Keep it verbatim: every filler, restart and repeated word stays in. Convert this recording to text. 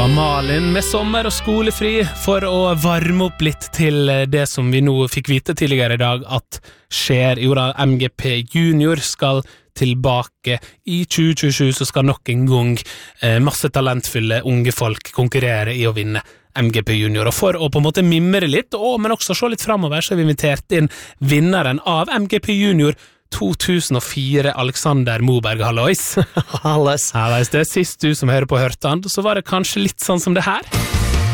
Malin med sommer og skolefri for å varme opp litt til det som vi nå fikk vite tidligere i dag at skjer. Jo da, M G P Junior skal tilbake i tjue tjuesju, så skal nok en gang eh, masse talentfulle unge folk konkurrere i å vinne M G P Junior. Og for å på en måte mimre litt, og, men også se litt fremover, så har vi invitert inn vinneren av M G P Junior to tusen og fire, Alexander Moberg. Hallois. Hallois. Hallois. Det er sist du som hører på hørte han, så var det kanskje litt sånn som det her.